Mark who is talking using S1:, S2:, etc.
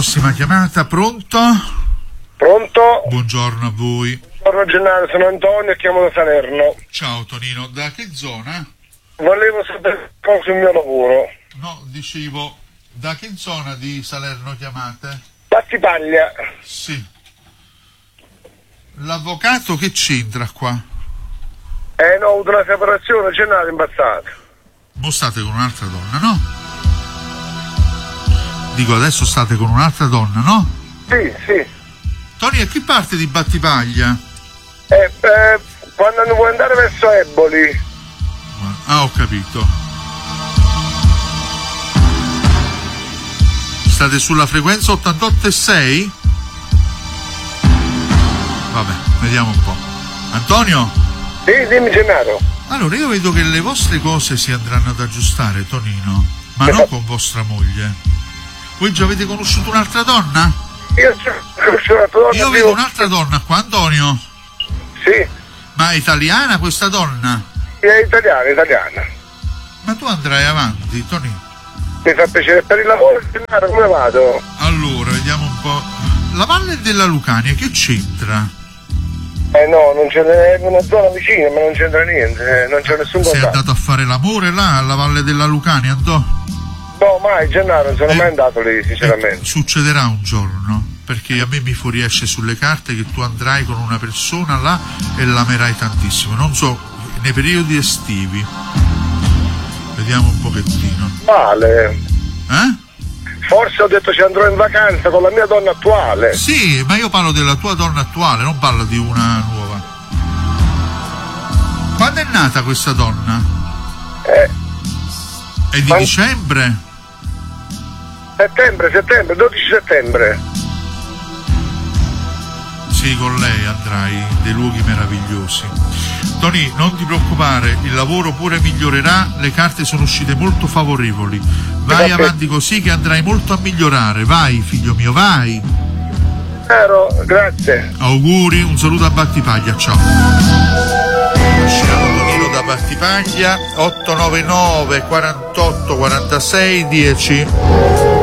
S1: Prossima chiamata, pronto?
S2: Pronto?
S1: Buongiorno a voi.
S2: Buongiorno Gennaro, sono Antonio e chiamo da Salerno.
S1: Ciao Tonino, da che zona?
S2: Volevo sapere cosa sul mio lavoro.
S1: No, dicevo, da che zona di Salerno chiamate?
S2: Battipaglia.
S1: Sì. L'avvocato che c'entra qua?
S2: No, ho avuto una separazione, Gennaro, imbazzato.
S1: Voi state con un'altra donna, no? Dico, adesso state con un'altra donna, no?
S2: Sì, sì.
S1: Tony, a che parte di Battipaglia?
S2: Quando vuoi andare verso Eboli.
S1: Ah, ho capito. State sulla frequenza 88,6? Vabbè, vediamo un po'. Antonio?
S2: Sì, dimmi Gennaro.
S1: Allora, io vedo che le vostre cose si andranno ad aggiustare, Tonino, ma non con vostra moglie. Voi già avete conosciuto un'altra donna?
S2: Io ho conosciuto un'altra donna.
S1: Io vedo un'altra donna qua, Antonio.
S2: Sì.
S1: Ma è italiana questa donna?
S2: È italiana.
S1: Ma tu andrai avanti, Tonino.
S2: Mi fa piacere per il lavoro, Gennaro, come vado?
S1: Allora, vediamo un po'. La Valle della Lucania, che c'entra?
S2: No, non c'è una zona vicina, ma non c'entra niente, non c'è nessun
S1: Sei
S2: contatto.
S1: andato a fare l'amore là, alla Valle della Lucania, andò?
S2: No, mai, Gennaro, non sono mai andato lì, sinceramente.
S1: Succederà un giorno, perché a me mi fuoriesce sulle carte che tu andrai con una persona là e l'amerai tantissimo, non so, nei periodi estivi. Vediamo un pochettino.
S2: Male. Forse ho detto ci andrò in vacanza con la mia donna attuale.
S1: Sì, ma io parlo della tua donna attuale, non parlo di una nuova. Quando è nata questa donna? È di dicembre?
S2: Settembre, 12 settembre.
S1: Sì, con lei andrai in dei luoghi meravigliosi. Tony, non ti preoccupare, il lavoro pure migliorerà, le carte sono uscite molto favorevoli. Vai avanti così che andrai molto a migliorare. Vai, figlio mio, vai.
S2: Grazie.
S1: Auguri, un saluto a Battipaglia, ciao. Lasciamo Tonino da Battipaglia, 899 48 46 10.